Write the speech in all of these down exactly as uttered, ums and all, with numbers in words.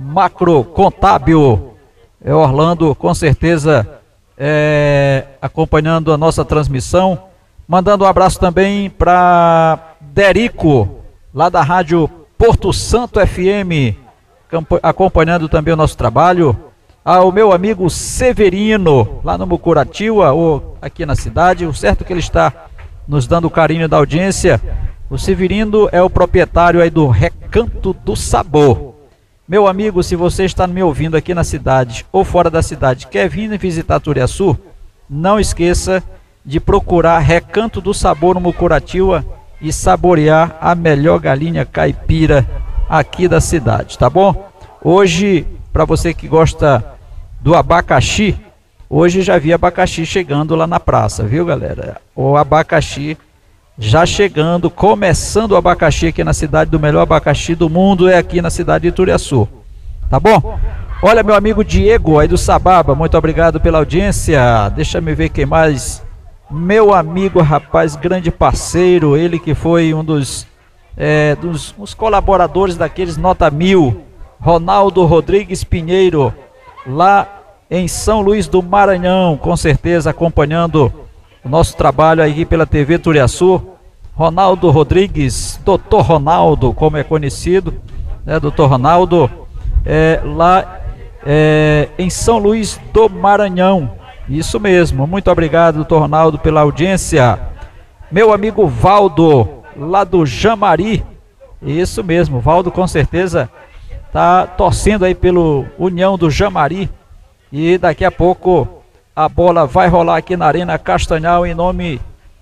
Macro Contábil. É Orlando, com certeza, é, acompanhando a nossa transmissão. Mandando um abraço também para Derico, lá da Rádio Porto Santo F M, acompanhando também o nosso trabalho. Ao meu amigo Severino, lá no Mucuratiba, ou aqui na cidade, o certo que ele está nos dando o carinho da audiência. O Severino é o proprietário aí do Recanto do Sabor. Meu amigo, se você está me ouvindo aqui na cidade ou fora da cidade, quer vir visitar Turiaçu, não esqueça de procurar Recanto do Sabor no Mucuratiba e saborear a melhor galinha caipira aqui da cidade, tá bom? Hoje, para você que gosta do abacaxi, hoje já vi abacaxi chegando lá na praça, viu, galera? O abacaxi já chegando, começando o abacaxi aqui na cidade, do melhor abacaxi do mundo é aqui na cidade de Turiaçu, tá bom? Olha, meu amigo Diego aí do Sababa, muito obrigado pela audiência. Deixa me ver quem mais. Meu amigo, rapaz, grande parceiro, ele que foi um dos, é, dos uns colaboradores daqueles Nota Mil, Ronaldo Rodrigues Pinheiro, lá em São Luís do Maranhão, com certeza acompanhando o nosso trabalho aí pela T V Turiaçu. Ronaldo Rodrigues, doutor Ronaldo, como é conhecido, né, doutor Ronaldo, é, lá é, em São Luís do Maranhão. Isso mesmo, muito obrigado, doutor Ronaldo, pela audiência. Meu amigo Valdo, lá do Jamari, isso mesmo, Valdo com certeza tá torcendo aí pelo União do Jamari, e daqui a pouco a bola vai rolar aqui na Arena Castanhal em nome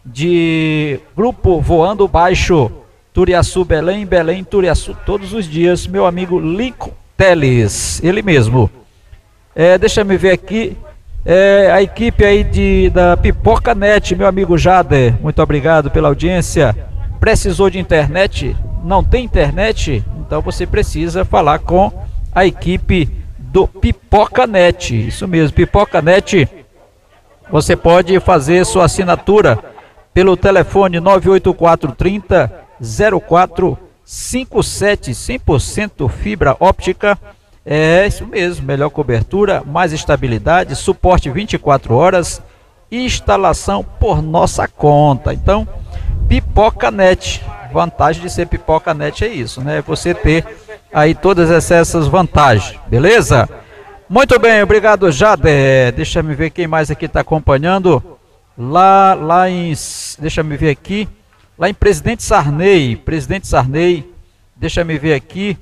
de Grupo Voando Baixo, Turiaçu Belém, Belém Turiaçu todos os dias, meu amigo Lincoln Teles, ele mesmo. É, deixa me ver aqui. É, a equipe aí de, da Pipoca Net, meu amigo Jader, muito obrigado pela audiência. Precisou de internet? Não tem internet? Então você precisa falar com a equipe do Pipoca Net. Isso mesmo, Pipoca Net. Você pode fazer sua assinatura pelo telefone nove oito quatro, trinta, zero quatro cinquenta e sete, cem por cento fibra óptica. É isso mesmo, melhor cobertura, mais estabilidade, suporte vinte e quatro horas, instalação por nossa conta. Então, Pipoca Net, vantagem de ser Pipoca Net é isso, né? Você ter aí todas essas vantagens, beleza? Muito bem, obrigado, Jader. Deixa eu ver quem mais aqui está acompanhando. Lá, lá em, deixa eu ver aqui, lá em Presidente Sarney, Presidente Sarney, deixa eu ver aqui.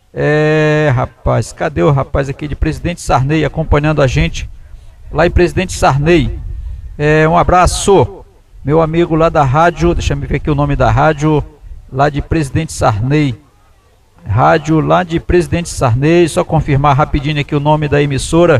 É, rapaz, cadê o rapaz aqui de Presidente Sarney acompanhando a gente lá em Presidente Sarney? É, um abraço, meu amigo lá da rádio, deixa eu ver aqui o nome da rádio, lá de Presidente Sarney, rádio lá de Presidente Sarney, só confirmar rapidinho aqui o nome da emissora,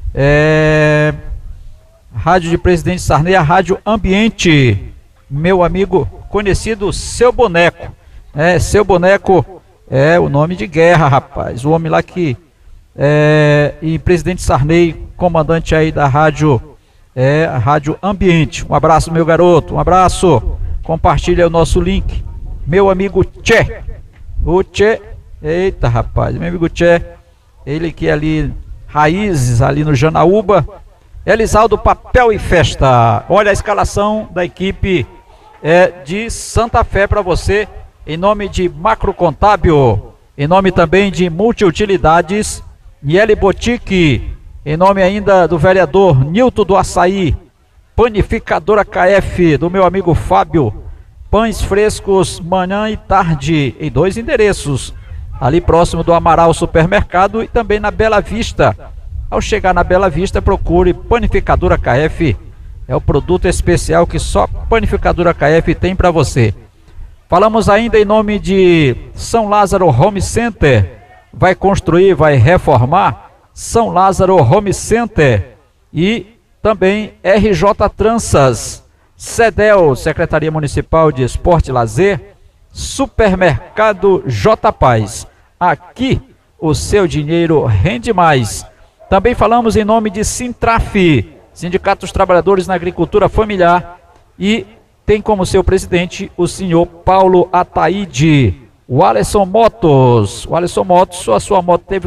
é, rádio de Presidente Sarney, a Rádio Ambiente, meu amigo conhecido Seu Boneco, é, Seu Boneco, é o nome de guerra, rapaz. O homem lá que é, e Presidente Sarney, comandante aí da rádio, é, a Rádio Ambiente. Um abraço, meu garoto, um abraço. Compartilha o nosso link. Meu amigo Tchê. O Tchê, eita, rapaz, meu amigo Tchê, ele que é ali, Raízes, ali no Janaúba. Elisaldo Papel e Festa. Olha a escalação da equipe é, de Santa Fé para você. Em nome de Macro Contábil, em nome também de Multiutilidades, Miele Boutique, em nome ainda do vereador Nilton do Açaí, Panificadora K F, do meu amigo Fábio, pães frescos manhã e tarde, em dois endereços, ali próximo do Amaral Supermercado e também na Bela Vista. Ao chegar na Bela Vista, procure Panificadora K F, é o produto especial que só Panificadora K F tem para você. Falamos ainda em nome de São Lázaro Home Center, vai construir, vai reformar, São Lázaro Home Center, e também R J Tranças, CEDEL, Secretaria Municipal de Esporte e Lazer, Supermercado J Paz, aqui o seu dinheiro rende mais. Também falamos em nome de Sintraf, Sindicato dos Trabalhadores na Agricultura Familiar, e tem como seu presidente o senhor Paulo Ataíde. O Alisson Motos, o Alisson Motos, a sua moto teve